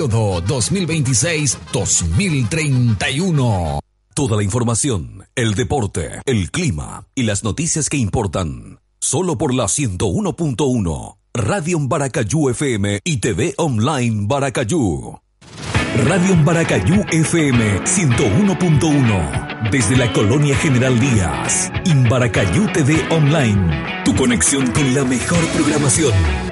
2026-2031. Toda la información, el deporte, el clima y las noticias que importan. Solo por la 101.1. Radio Baracayú FM y TV Online Baracayú. Radio Baracayú FM 101.1. Desde la Colonia General Díaz. Baracayú TV Online. Tu conexión con la mejor programación.